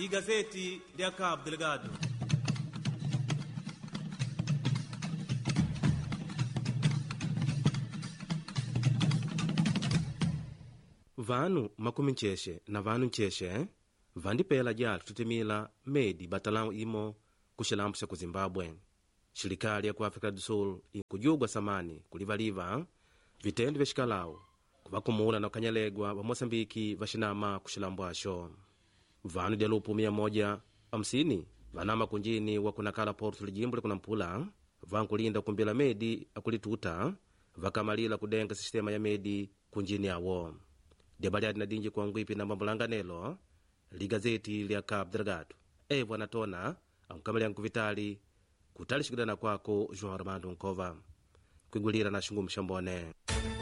Gazeti de Cabo Delgado. Vanu makumi ncheshe na vanu ncheshe vandipela jatu tutimila medi batalau imo kushilambu sha ku Zimbabwe. Shirikali ya ku Africa do Sul inkujugwa samani kulivaliva vitendo vya shikalau kuvakumula na kukanyalegwa wa Mosambiki vashinama kushilambu asho. Vanu dia lupu 150 vanama kunjini wa kunakala Porto lijimbo likuna mpula vankulinda kumbila medi akulituta vakamalila kudenga sistema ya medi kunjini awo. Debaliadi na dinji kwa ngwipi na mambulanganelo ligazeti lya Cabo Delgado. Evo anatona ankukamalya nkuvitali kutali shikidana kwako João Armando Nkova kuigulira na shungu mshambone.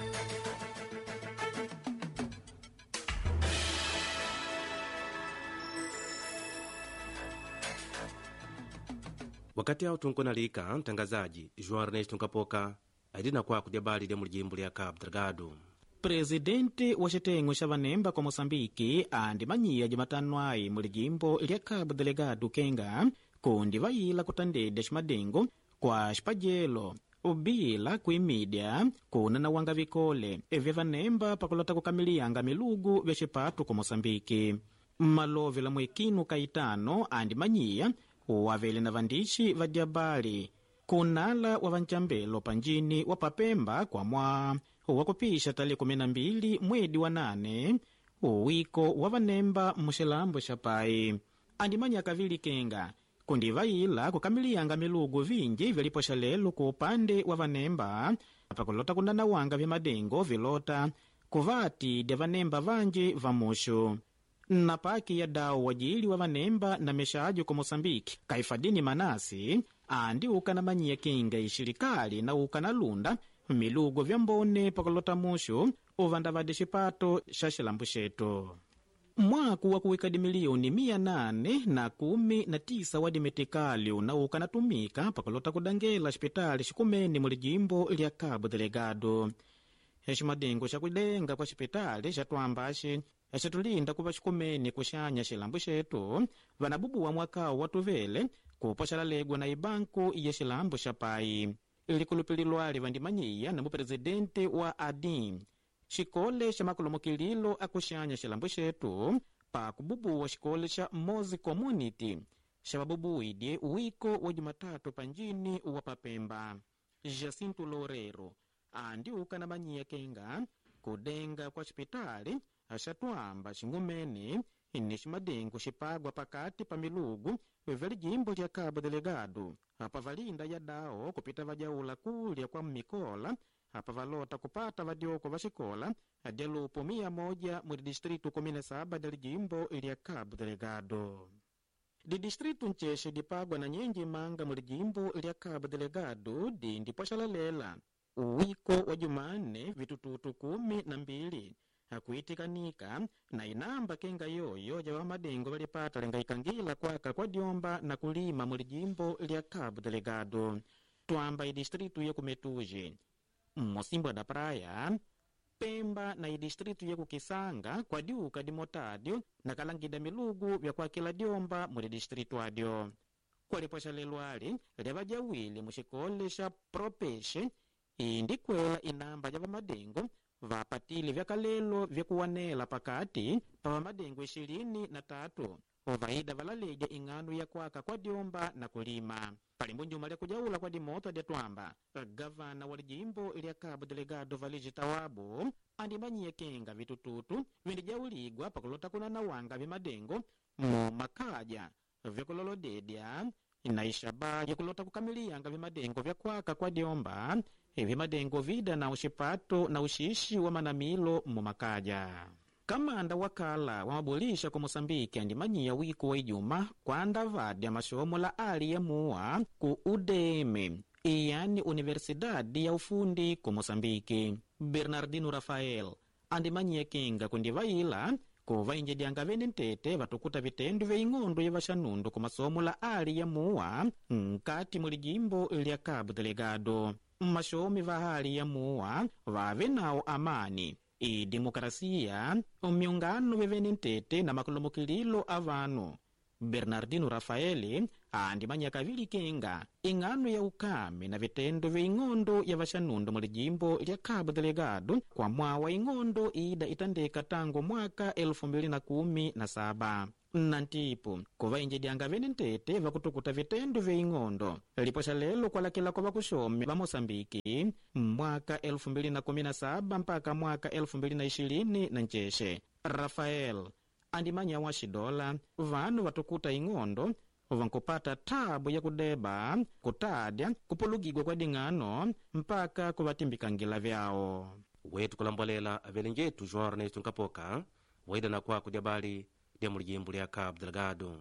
Wakati hao tunkunalika mtangazaji João Ernesto Nkapoka aidina kwako diabali lya mulijimbo lya Cabo Delgado. Presidente wa chitengo cha vanemba kwa Mosambiki andimanyiya Jumatano ayi mulijimbo lya Cabo Delgado kenga kundi vayila kutandedya ximadengo kwa xipajelo ubila kuimidya kuna na wanga vikole vya vanemba pakulota kukamiliyanga milugu vya xipatu kwa Mosambiki. Malovi la mwekinu Kaitano andimanyiya wavele na vandishi va diabali kunala wa vanchambelo panjini wa papemba kwa mwa wakupisha tarehe 12 mwedi wa 8 uwiko wa vanemba mushilambo shapai. Andimanya kavili kenga kundi vaila kukamiliyanga milugu vingi viliposha lelo ku upande wa vanemba pakulota kunana wanga vya madengo vilota kuvati dia vanemba vanji vamushu. Na paki ya dao wajili wa vanemba na meshaji kwa Mosambiki Kaifadini Manasi andi ukana manyiya kinga ishirikali na ukana lunda milugo vya mbone pakulota mushu uvanda vade shipato shashilambu shetu. Mwaku wa kuwikadi milioni 819 wadi metikali na ukana tumika pakulota kudangela shipitali shikumeni mulijimbo lya Cabo Delgado. Heshimadengo shakudenga kwa shipitali shatwambashi ashatulinda kuva shikumeni kushanya shilambu shetu vanabubuwa mwakao watuvele kuposhalalekwa na ibanku ya shilambu shapai. Likulupililwali vandimanyiya na muprezidente wa ADIM xikole xa makulumukililo akuxanya xilambu xetu pa kububuwa xikole xa Mozi Community xa vabubuwidye uwiko wa Jumatatu panjini wa papemba. Jacinto Loureiro andi ukana manyiya kenga kudenga kwa xipitali axatwamba xingumeni ni ximadengo xipagwa pakati pa milugu vya lijimbo lya Cabo Delgado apa valinda ya dao kupita vajaula kulya kwa mmikola apa valota kupata vadioko va xikola adia lupu 100 mu distrito 17 da lijimbo lya Cabo Delgado. Di distrito nchexe dipagwa na nyenji manga mu lijimbo lya Cabo Delgado dindi poxalalela uwiko wa Jumane vitututu 12 akuitikanika na inamba kenga yoyo ja madengo valipata lenga ikangila kwaka kwa diomba na kulima mulijimbo lya Cabo Delgado. Twamba idistritu ya Kumetuji, Mosimbwa da Praia, Pemba na idistritu ya Kukisanga kwa diuka dimotadio na kalangida milugu vya kwa kila diomba muli distritu adio. Kwa liposha leluali leva jawili mushikole sha propeshe indikwela inamba ja madengo vapatili vya kalelo vya kuwanela pakati pa madengo 23 ovaida valaleja ing'anu ya kwaka kwa diomba na kulima. Palimbo njuma lya kujaula kwa dimoto dia twamba gavana wa lijimbo lya Cabo Delgado Valigi Tawabu andimanyiya kenga vitututu vindijauligwa pakulota kunana wanga vya madengo mu makaja vya kulolodedya na ishaba ya kulota kukamiliyanga vya madengo vya kwaka kwa diomba vya madengo vida na ushipato na ushishi wa manamilo mu makaja. Kamanda wakala wa mabulisha kwa Mosambiki andimanyiya wiko wa ijuma kwa andavadi ya mashomo la ali ya muwa ku UDM yani Universidade ya Ufundi kwa Mosambiki. Bernardino Rafael andimanyiya kenga kundivaila kuva inje dianga vene ntete vatukuta vitendo vya ing'ondo ya vashanundu kwa masomo la ali ya muwa nkati mulijimbo lya Cabo Delgado. Mashomi va hali ya muwa vave nao amani demokrasia miungano vevene ntete na makulumukililo avanu Bernardino Rafaeli andimanya kavili kenga ing'ano ya ukame na vitendo vya ing'ondo ya vaxanundo muli jimbo lya Cabo Delgado kwa mwawa ing'ondo ida itandeka tangu mwaka 2017 nantipo kuvainjidyanga vene ntete vakutukuta vitendo vya ing'ondo liposha lelo kwalakila kwa vakuxome va Mosambiki mwaka 2017 mpaka mwaka 2020 Rafael andimanya wa xidola vanu vatukuta ing'ondo vankupata tabu ya kudeba kutadya kupulugigwa kwa ding'ano mpaka kuvatimbikangila vyao wetu kulambolela avelenjetu João Ernesto Nkapoka waida na kwako dyabali dya mulijimbo lya Cabo Delgado.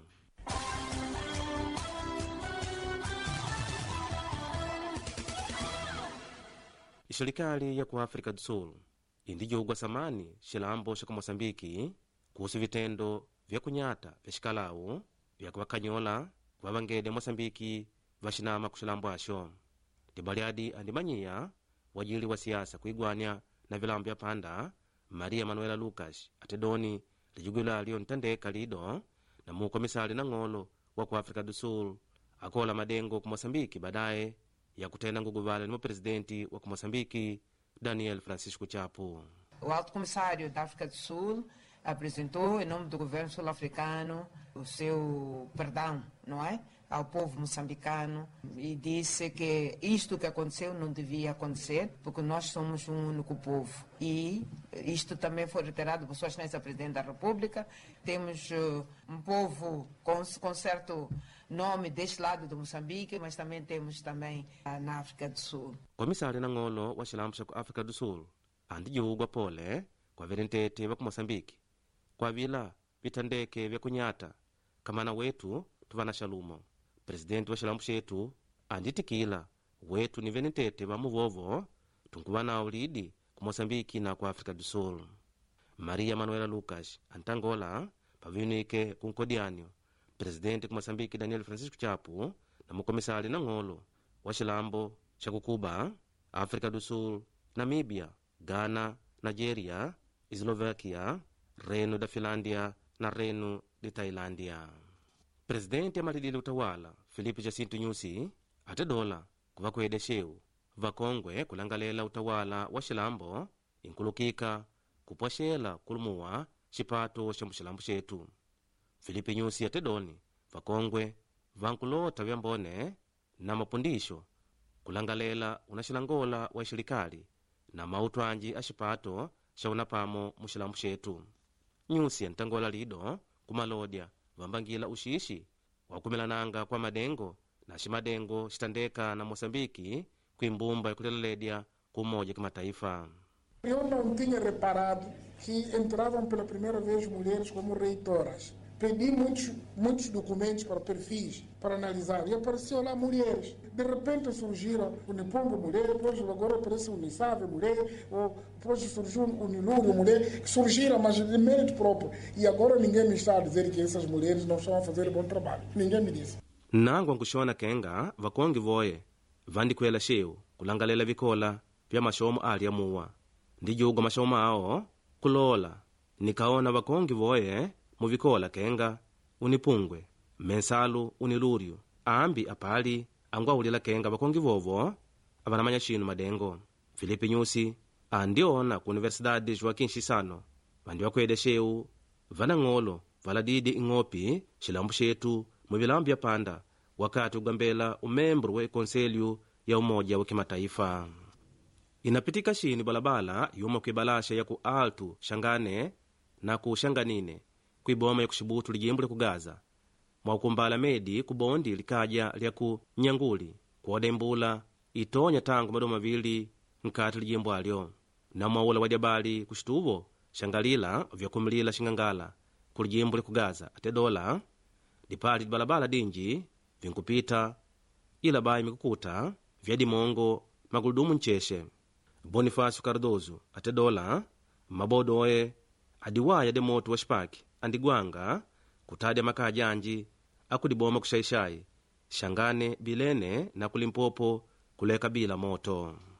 Serikali ya ku Afrika do Sul indijugwa samani xilambo xa ku Mosambiki kuhusu vitendo vya kunyata vya xikalau vya kuvakanyola kuvavangede Mosambiki vaxinama ku xilambo axo. Tibaliadi andimanyiya wajili wa siasa kuigwanya na vilambo vya panda Maria Manuela Lucas atedoni lijugwila lio ntandeka lido na mukomisali na ng'olo wa ku Afrika do Sul akola madengo ku Mosambiki badaye ya kutenda nguguvala ni presidenti wa ku Mosambiki Daniel Francisco Chapo. O Alto Comissário da África do Sul apresentou, em nome do governo sul-africano, o seu perdão, não é? Ao povo moçambicano e disse que isto que aconteceu não devia acontecer, porque nós somos um único povo. E isto também foi reiterado por Sua Excelência Presidente da República. Temos um povo com certo nome deste lado do Moçambique, mas também temos na África do Sul. Komisari na ng'olo wa xilambo xa ku Afrika do Sul andijugwa pole kwa verentete va ku Mosambiki kwa vila vitandeke vya kunyata kamana wetu tuvana xalumo. Presidenti wa xilambo xetu anditikila wetu ni venentete va muvovo tunkuvana ulidi ku Mosambiki na ku Afrika do Sul. Maria Manuela Lucas antangola pavinike ku nkodianyo presidenti ku Mosambiki Daniel Francisco Chapo na mukomisali na ng'olo wa xilambo xa ku Cuba, Afrika do Sul, Namibia, Ghana, Nigeria, Eslovaquia, Reino da Finlândia na Reino de Tailândia. Presidente amalidile utawala Filipe Jacinto Nyusi atedola kuvakwede xeu vakongwe kulangalela utawala wa xilambo inkulukika kupwaxela kulumuwa xipato xa muxilambo xetu. Filipe Nyusi atedoni vakongwe vankulota vyambone na mapundixo kulangalela unaxilangola wa xirikali na mautu anji a xipato xa unapamo muxilambo xetu. Nyusi antangola lido kumalodya vambangila uxixi wa kumilananga kwa madengo na ximadengo xitandeka na Mosambiki kuimbumba ya kuleleledya ku Umoja Kimataifa. Eu não tinha reparado que entravam pela primeira vez mulheres como reitoras. Pedi muitos documentos para perfis, para analisar, e apareceu lá mulheres. De repente surgiram o Nipombo mulher, depois agora aparece o Nissabe mulher, ou depois surgiu o Nilúrio mulher, que surgiram, mas de mérito próprio. E agora ninguém me está a dizer que essas mulheres não estão a fazer bom trabalho. Ninguém me disse. Nangu ankuxona kenga vakongi voye vandikuela xeu kulangalela vikola vya maxomo ali ya muwa ndijuga maxomo ao kulola nikaona vakongi voye muvikola kenga unipungwe mensalu uniluryu ambi apali angwaulila kenga vakongi vovo avanamanya xinu madengo. Filipe Nyusi andiona ku Universidade Joaquim Chissano vandiwakwede xeu vana ng'olo valadidi ing'opi xilambo xetu muvilambo vya panda wakati ugambela umembro wa Konselho ya Umoja wa Kimataifa. Inapitika xini balabala yuma kuibalasha ya ku Alto Xangane na ku Xanganine kuiboma ya kuxibutu lijimbo lya ku Gaza mwakumbala medi kubondi likaja lya ku Nyanguli kuoda imbula itonya tangu madoma mavili nkati lijimbo alyo na mwaula wadyabali kuxituvo xangalila vyakumilila xingangala ku lijimbo lya ku Gaza atedola dipali balabala dinji vinkupita ila bayi mikukuta vya dimongo maguludumu nchexe. Bonifácio Cardoso atedola mabodo oye adiwaya de moto wa xipaki andigwanga kutadya makaja anji akudiboma kuxaixai Xangane bilene na kulimpopo kuleka bila moto.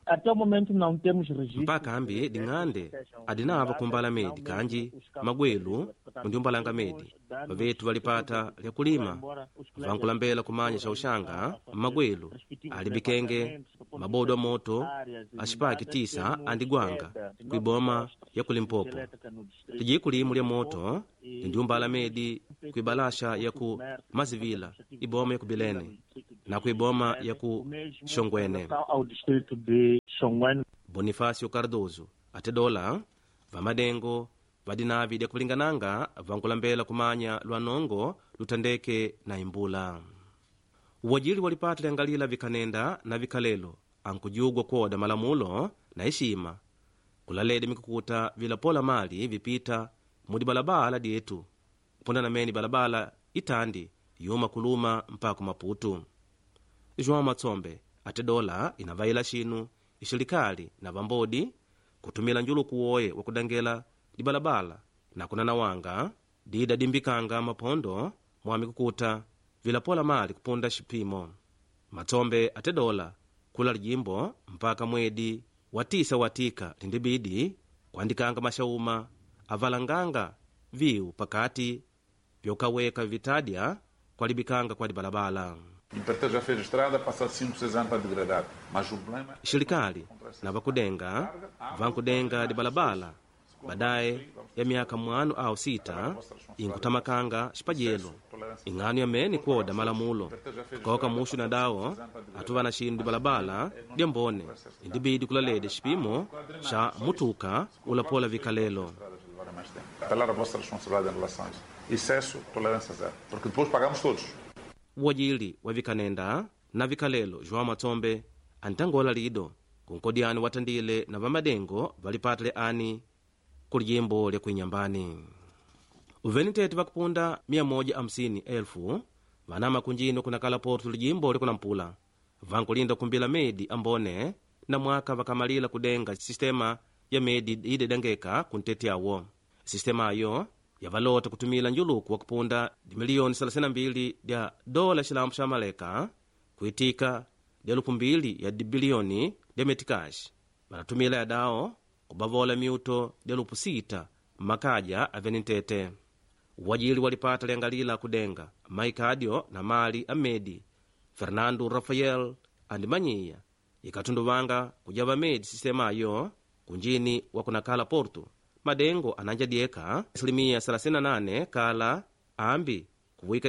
Até o momento não temos registro. mpaka ambi ding'ande adinava kumbala medi kanji magwelu undiumbalanga medi vavetu valipata lya kulima vankulambela kumanya cha ushanga magwelu ali bikenge mabodo moto ashipaki tisa andigwanga kuiboma ya kulimpopo liji kulimu lya moto lindiumbala medi kuibalasha ya ku mazivila iboma ya kubilene na kuiboma ya ku Xongwene. Ao distrito de Xongwene. Bonifácio Cardoso atedola vamadengo vadinavi dya kulingananga vankulambela kumanya lwanongo lutandeke na imbula uwajili walipata lyangalila vikanenda na vikalelo ankujugwa kuoda malamulo na heshima kulalede mikukuta vilapola mali vipita mudi balabala dietu kupunda na meni balabala itandi yuma kuluma mpaka Maputo. João Matsombe atedola inavaila shinu ishilikali na vambodi kutumila njulu kuwoye wakudangela dibalabala na kunana wanga dida dimbikanga mapondo mwami kukuta vilapola mali kupunda shipimo. Matsombe atedola kula lijimbo mpaka mwedi watisa watika lindibidi kuandikanga mashauma avalanganga viu pakati vyokaweka vitadya kwalibikanga kwa dibalabala. O empreiteiro já fez a estrada, passa 5, 6 anos para degradar. Mas o problema Shirikali na vakudenga vankudenga dibalabala baadaye ya miaka mwanu au 6 inkutamakanga shipajelo ing'anu yameni kuoda malamulo tukoka mushu na dawo atuva na shinu dibalabala dyambone indibidi kulalede shipimo sha mutuka ulapola vikalelo. apelar a vossa responsabilidade em relação a isso. Excesso, tolerância zero. Porque depois pagamos todos. Uwajili wa vikanenda na vikalelo João Matsombe antangola lido kunkodiani watandile na vamadengo valipatile ani kulijimbo lya kuinyambani. Uveniteti vakupunda 150,000 vanama kunjino kunakala portu lijimbo likunampula vankulinda kumbila medi ambone na mwaka vakamalila kudenga sistema ya medi idedangeka kunteti awo. Sistema ayo yavalota kutumila njuluku wakupunda milioni 32 dya dola shilambu sha maleka kuitika dya 2 ya bilioni dya metikashi vanatumila yadao kubavola miuto dya 6 mmakaja avenitete. Wajili walipata liangalila kudenga maikadyo na mali amedi Fernando Rafael andimanyiya ikatunduvanga kujava medi sistema ayo kunjini wakunakala portu madengo ananja dieka 38% kala ambi kuwika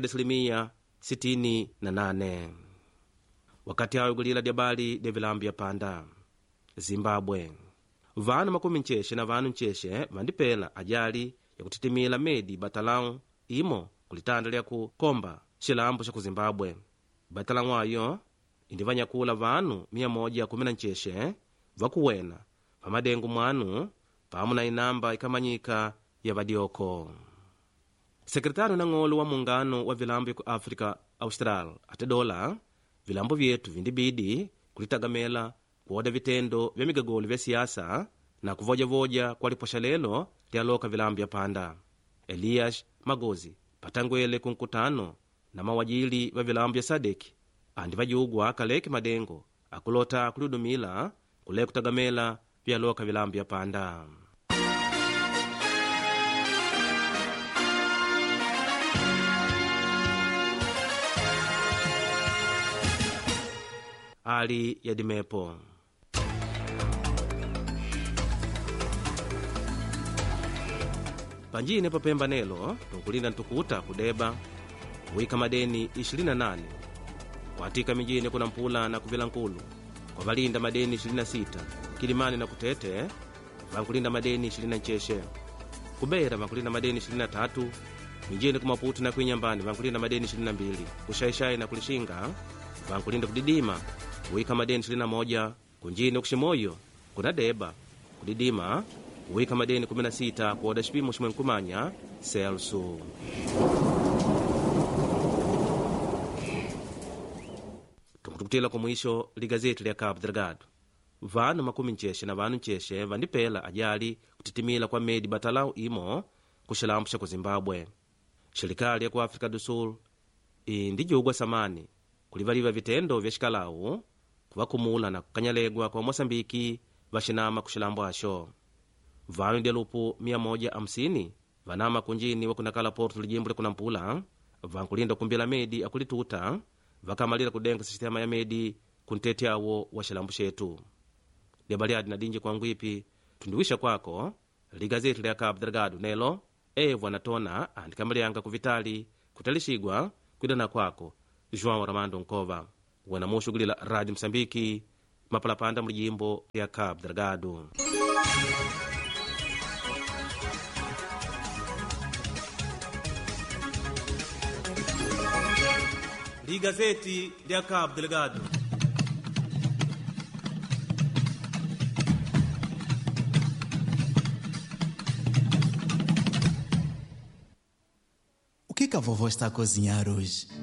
68%. Wakati ayo gulila dyabali dya vilambu ya panda Zimbabwe vanu 19 na vanu ncheshe vandipela ajali ya kutitimila medi batalau imo kulitanda lya kukomba shilambu sha ku Zimbabwe. Batalau ayo indivanyakula vanu 119 vakuwena pamadengu mwanu pamu na inamba ikamanyika ya vadioko. Sekretari nang'olo wa muungano wa vilambu ku Afrika Austral atedola vilambu vyetu vindibidi kulitagamela kuoda vitendo vya migagolo vya siasa na kuvoja kwa liposha lelo lyaloka vilambu ya panda. Elias Magozi patangwele kunkutano na mawajili wa vilambu ya Sadeki andi vajugwa kaleki madengo akulota kuludumila kule kutagamela vyaloka vilambu ya panda. Ali ya dimepo panjine papemba nelo tukulinda ntukuta kudeba kuwika madeni 28 kwatika mijini kuna mpula na kuvila nkulu kwa valinda madeni 26 Kilimani na Kutete vankulinda madeni 29 Kubera vankulinda madeni 23 mijini kumaputu na kuinyambani vankulinda madeni 22 Kushaishai na Kulishinga vankulinda kudidima kuwika madeni 21 kunjini kushimoyo kuna deba kudidima kuwika madeni 16 kuoda shipimo shimwenkumanya Celso. Tukutela kwa mwisho ligazeti lya Cabo Delgado. Vanu 19 na vanu ncheshe vandipela ajali kutitimila kwa medi batalau imo kushilambu sha ku Zimbabwe. Shirikali ya ku Afrika do Sul indijugwa samani kulivaliva vitendo vya shikalau kuvakumula na kukanyalegwa kwa Mosambiki vaxinama kuxilambo axo. Vanu ndi lupu 150 vanama kunjini wakunakala Porto lijimbo likunampula vankulinda kumbila medi akulituta vakamalira kudenga sistema ya medi kuntete awo wa xilambo xetu. Libaliadi na dinji kwa ngwipi tundiwisha kwako ligazeti lya Cabo Delgado nelo Evo Anatona andikamaliyanga kuvitali kutalixigwa kwidana kwako João Armando Nkova wena muxugulila Radio Msambiki mapalapanda mulijimbo lya Cabo Delgado. Ligazeti lya Cabo Delgado. O que a vovó está a cozinhar hoje?